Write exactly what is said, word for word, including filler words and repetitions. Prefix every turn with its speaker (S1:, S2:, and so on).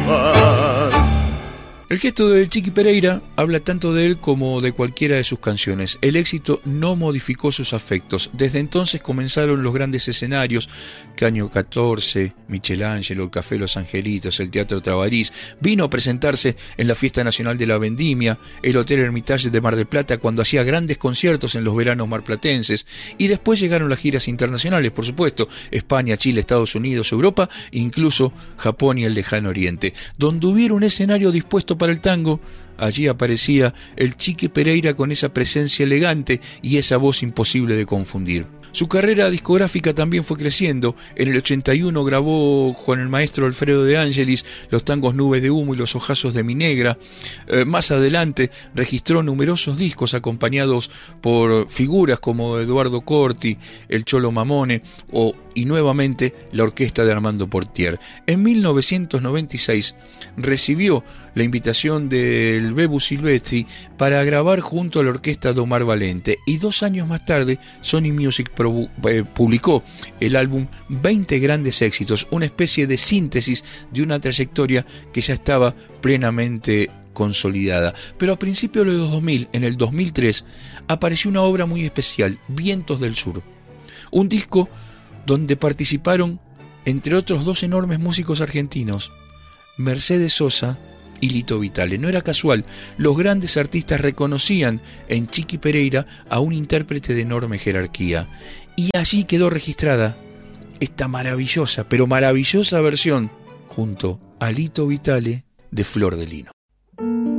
S1: tomar.
S2: El gesto del Chiqui Pereira habla tanto de él como de cualquiera de sus canciones. El éxito no modificó sus afectos. Desde entonces comenzaron los grandes escenarios, Caño catorce, Michelangelo, el Café Los Angelitos, el Teatro Trabarís. Vino a presentarse en la Fiesta Nacional de la Vendimia, el Hotel Hermitage de Mar del Plata, cuando hacía grandes conciertos en los veranos marplatenses. Y después llegaron las giras internacionales, por supuesto, España, Chile, Estados Unidos, Europa, incluso Japón y el Lejano Oriente. Donde hubiera un escenario dispuesto para el tango, allí aparecía el Chiqui Pereira con esa presencia elegante y esa voz imposible de confundir. Su carrera discográfica también fue creciendo. En el ochenta y uno grabó con el maestro Alfredo de Angelis los tangos Nubes de Humo y Los Ojazos de mi Negra. Eh, más adelante registró numerosos discos acompañados por figuras como Eduardo Corti, el Cholo Mamone o, y nuevamente, la orquesta de Armando Portier. En mil novecientos noventa y seis recibió la invitación del Bebu Silvestri para grabar junto a la orquesta de Omar Valente, y dos años más tarde Sony Music pro, eh, publicó el álbum veinte grandes éxitos, una especie de síntesis de una trayectoria que ya estaba plenamente consolidada. Pero a principios de los dos mil, en el dos mil tres, apareció una obra muy especial, Vientos del Sur, un disco donde participaron, entre otros, dos enormes músicos argentinos, Mercedes Sosa y Lito Vitale. No era casual, los grandes artistas reconocían en Chiqui Pereira a un intérprete de enorme jerarquía, y allí quedó registrada esta maravillosa, pero maravillosa versión junto a Lito Vitale de Flor de Lino.